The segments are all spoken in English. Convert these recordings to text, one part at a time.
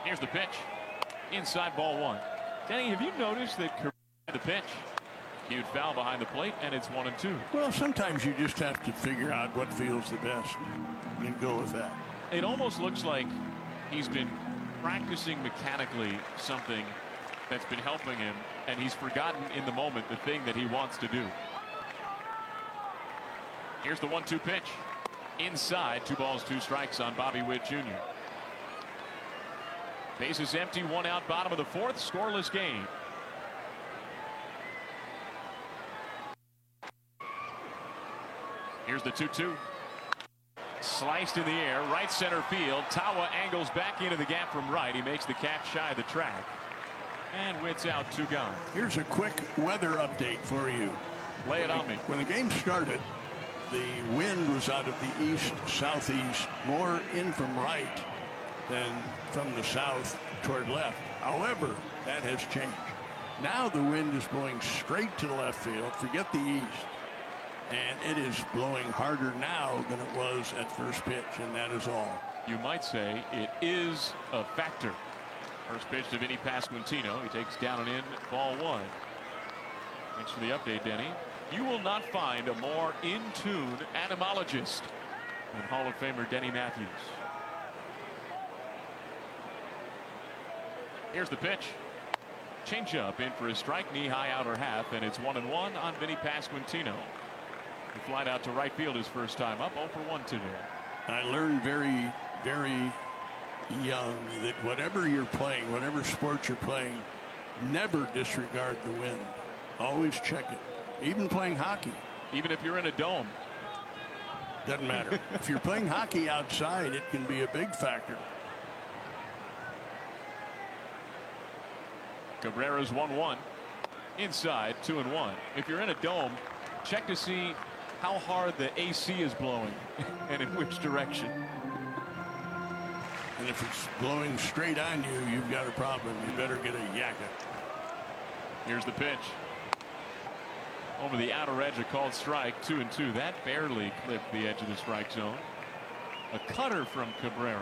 Here's the pitch. Inside, ball one. Danny, have you noticed that Cabrera had the pitch? Huge foul behind the plate, and it's 1-2. Well, sometimes you just have to figure out what feels the best and go with that. It almost looks like he's been practicing mechanically something that's been helping him, and he's forgotten in the moment the thing that he wants to do. Here's the 1-2 pitch. Inside, 2 balls, 2 strikes on Bobby Witt Jr. Bases empty, 1 out, bottom of the 4th, scoreless game. Here's the 2-2. Sliced in the air, right center field. Tawa angles back into the gap from right. He makes the catch shy of the track. And Witt's out, 2 gone. Here's a quick weather update for you. Lay it on me. When the game started, the wind was out of the east-southeast, more in from right than from the south toward left. However, that has changed. Now the wind is blowing straight to the left field. Forget the east. And it is blowing harder now than it was at first pitch, and that is all. You might say it is a factor. First pitch to Vinny Pasquantino. He takes down and in, ball 1. Thanks for the update, Denny. You will not find a more in-tune entomologist than Hall of Famer Denny Matthews. Here's the pitch. Changeup in for a strike, knee-high outer half, and it's 1-1 on Vinny Pasquantino. He flied out to right field his first time up, 0 for 1 today. I learned very, very young that whatever you're playing, whatever sport you're playing, never disregard the wind. Always check it. Even playing hockey. Even if you're in a dome. Doesn't matter. If you're playing hockey outside, it can be a big factor. Cabrera's 1-1. Inside, 2-1. If you're in a dome, check to see how hard the AC is blowing and in which direction. And if it's blowing straight on you, you've got a problem. You better get a yakka. Here's the pitch. Over the outer edge, a called strike, 2-2. That barely clipped the edge of the strike zone. A cutter from Cabrera.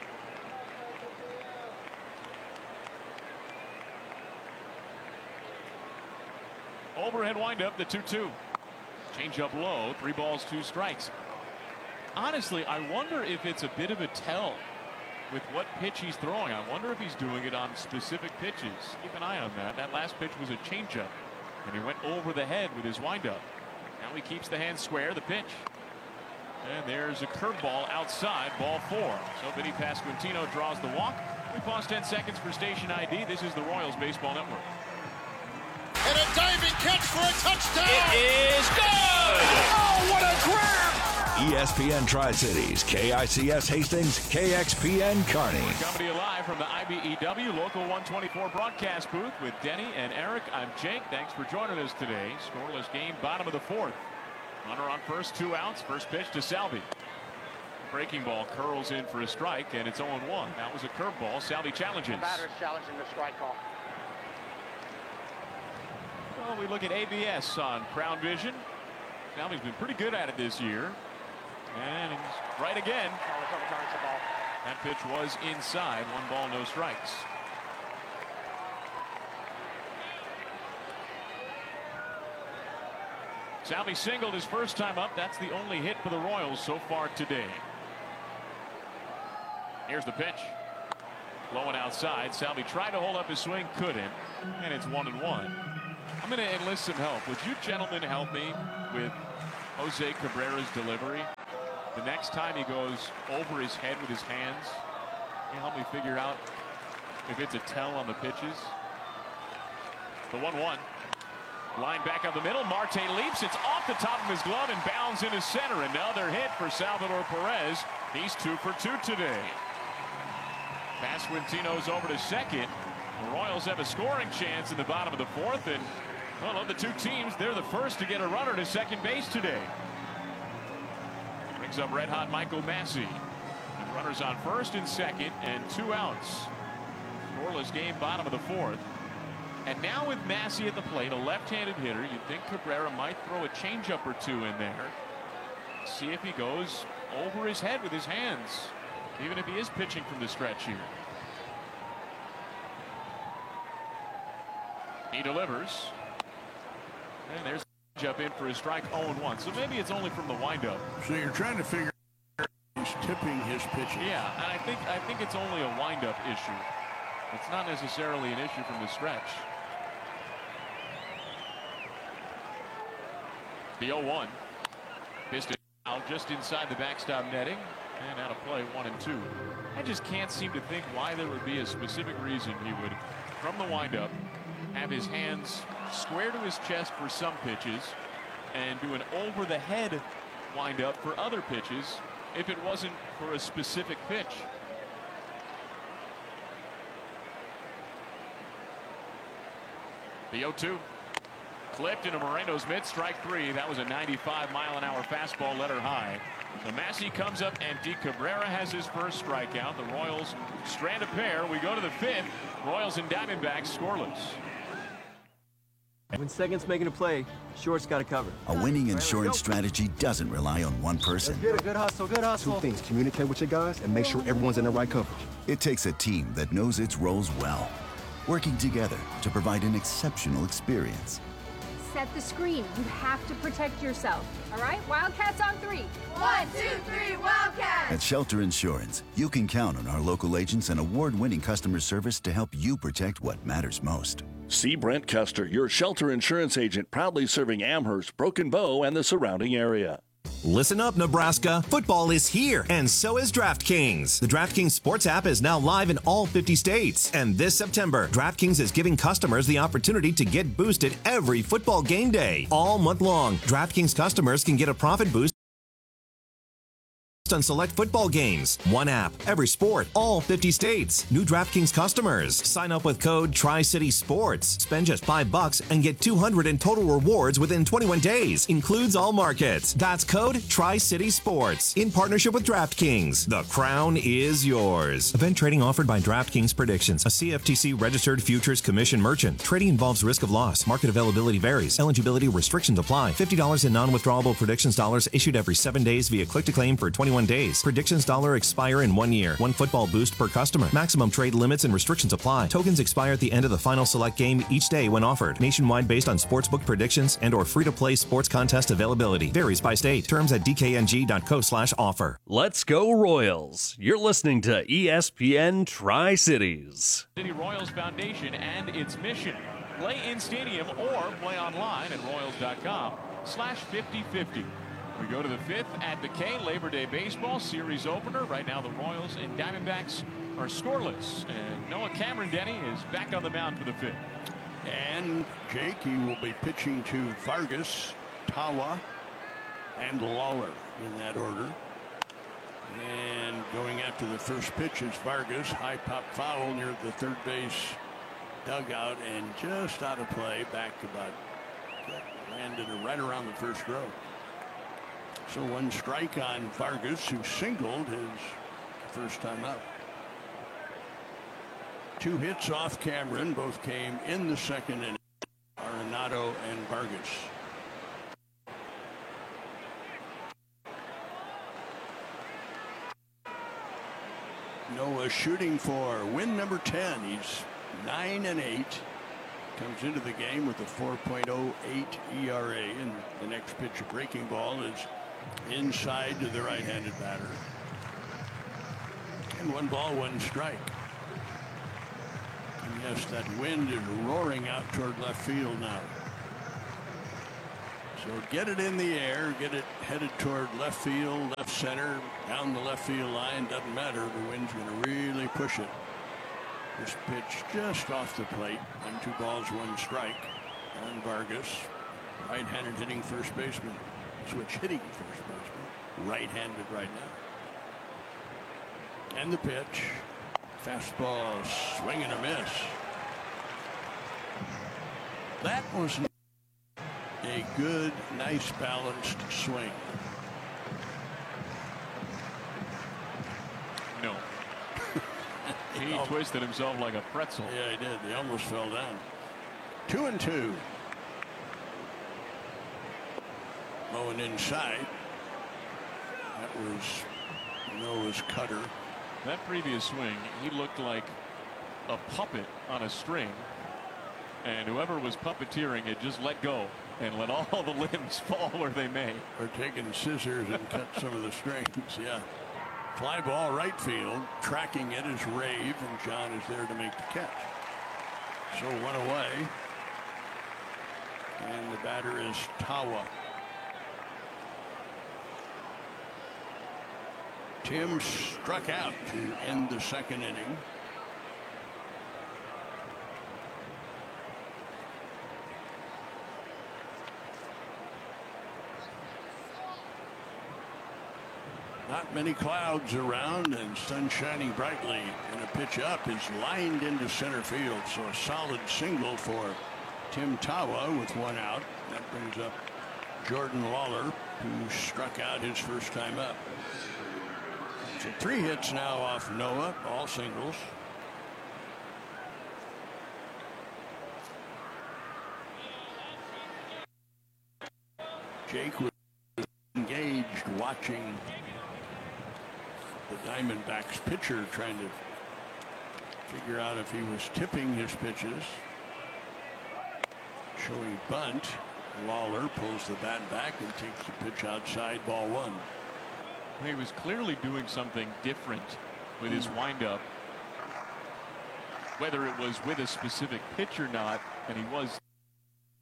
Overhead windup, the 2-2. Change up low, 3 balls, 2 strikes. Honestly, I wonder if it's a bit of a tell with what pitch he's throwing. I wonder if he's doing it on specific pitches. Keep an eye on that. That last pitch was a changeup, and he went over the head with his windup. Now he keeps the hand square, the pitch. And there's a curveball outside, ball 4. So Vinny Pasquantino draws the walk. We pause 10 seconds for station ID. This is the Royals Baseball Network. And a diving catch for a touchdown. It is good. Oh, what a grab. ESPN Tri-Cities, KICS Hastings, KXPN Kearney. Coming to you live from the IBEW Local 124 broadcast booth with Denny and Eric. I'm Jake. Thanks for joining us today. Scoreless game, bottom of the 4th. Runner on first, 2 outs. First pitch to Salvi. Breaking ball curls in for a strike, and it's 0-1. That was a curveball. Salvi challenges. The batter's challenging the strike call. Well, we look at ABS on Crown Vision. Salvi's been pretty good at it this year. And he's right again. That pitch was inside. 1 ball, no strikes. Salvi singled his first time up. That's the only hit for the Royals so far today. Here's the pitch. Blowing outside. Salvi tried to hold up his swing, couldn't. And it's 1-1. I'm going to enlist some help. Would you gentlemen help me with Jose Cabrera's delivery? The next time he goes over his head with his hands, can you help me figure out if it's a tell on the pitches? The 1-1. Line back up the middle. Marte leaps. It's off the top of his glove and bounds into center. Another hit for Salvador Perez. He's 2 for 2 today. Pasquantino's over to second. The Royals have a scoring chance in the bottom of the 4th. And well, of the 2 teams, they're the first to get a runner to second base today. Brings up red hot Michael Massey. And runners on first and second and 2 outs. Scoreless game, bottom of the 4th. And now with Massey at the plate, a left-handed hitter, you'd think Cabrera might throw a changeup or 2 in there. See if he goes over his head with his hands, even if he is pitching from the stretch here. He delivers. And there's up in for his strike 0-1. So maybe it's only from the windup. So you're trying to figure out he's tipping his pitches. Yeah, and I think it's only a windup issue. It's not necessarily an issue from the stretch. The 0-1. Piston out just inside the backstop netting. And out of play, 1-2. I just can't seem to think why there would be a specific reason he would, from the windup, have his hands square to his chest for some pitches and do an over-the-head windup for other pitches if it wasn't for a specific pitch. The 0-2. Clipped into Moreno's mid, strike 3. That was a 95-mile-an-hour fastball, let her high. So Massey comes up empty. Cabrera has his first strikeout. The Royals strand a pair. We go to the 5th. Royals and Diamondbacks scoreless. When second's making a play, short's got to cover. A winning insurance strategy doesn't rely on one person. Good hustle, good hustle. Two things: communicate with your guys and make sure everyone's in the right coverage. It takes a team that knows its roles well, working together to provide an exceptional experience. Set the screen. You have to protect yourself. All right? Wildcats on 3. 1, 2, 3, Wildcats! At Shelter Insurance, you can count on our local agents and award-winning customer service to help you protect what matters most. See Brent Custer, your Shelter Insurance agent, proudly serving Amherst, Broken Bow, and the surrounding area. Listen up, Nebraska. Football is here, and so is DraftKings. The DraftKings Sports app is now live in all 50 states. And this September, DraftKings is giving customers the opportunity to get boosted every football game day. All month long, DraftKings customers can get a profit boost on select football games. One app, every sport, all 50 states. New DraftKings customers. Sign up with code Tri-City Sports. Spend just $5 and get $200 in total rewards within 21 days. Includes all markets. That's code Tri-City Sports. In partnership with DraftKings. The crown is yours. Event trading offered by DraftKings Predictions, a CFTC registered futures commission merchant. Trading involves risk of loss. Market availability varies. Eligibility restrictions apply. $50 in non-withdrawable predictions dollars issued every 7 days via click to claim for 21 days. Predictions dollar expire in 1 year. One football boost per customer. Maximum trade limits and restrictions apply. Tokens expire at the end of the final select game each day when offered. Nationwide based on sportsbook predictions and or free-to-play sports contest availability. Varies by state. Terms at dkng.co/offer. Let's go Royals. You're listening to ESPN Tri-Cities. City Royals Foundation and its mission. Play in stadium or play online at royals.com/5050. We go to the 5th at the K. Labor Day Baseball Series opener. Right now the Royals and Diamondbacks are scoreless. And Noah Cameron Denny is back on the mound for the 5th. And Jake, he will be pitching to Vargas, Tawa, and Lawler in that order. And going after the first pitch is Vargas. High pop foul near the third base dugout and just out of play. Back about, landed right around the first row. So one strike on Vargas, who singled his first time up. 2 hits off Cameron, both came in the second inning. Arenado and Vargas. Noah shooting for win number 10. He's 9-8. Comes into the game with a 4.08 ERA, and the next pitch, a breaking ball, is inside to the right-handed batter. And 1 ball, 1 strike. And yes, that wind is roaring out toward left field now. So get it in the air, get it headed toward left field, left center, down the left field line, doesn't matter. The wind's going to really push it. This pitch just off the plate, and 2 balls, 1 strike on Vargas. Right-handed hitting first baseman. Switch hitting first baseman. Right-handed right now. And the pitch. Fastball, swing and a miss. That was a good, nice, balanced swing. No. He twisted himself like a pretzel. Yeah, he did. He almost fell down. 2-2. Going inside. That was Noah's cutter. That previous swing, he looked like a puppet on a string. And whoever was puppeteering it just let go and let all the limbs fall where they may. Or taking scissors and cut some of the strings. Yeah. Fly ball right field. Tracking it is Rave, and John is there to make the catch. So one away. And the batter is Tawa. Tim struck out to end the second inning. Not many clouds around and sun shining brightly, and a pitch up is lined into center field. So a solid single for Tim Tawa with one out. That brings up Jordan Lawler, who struck out his first time up. So 3 hits now off Noah, all singles. Jake was engaged watching the Diamondbacks pitcher, trying to figure out if he was tipping his pitches. Showing bunt. Lawler pulls the bat back and takes the pitch outside, ball one. He was clearly doing something different with his windup. Whether it was with a specific pitch or not, and he was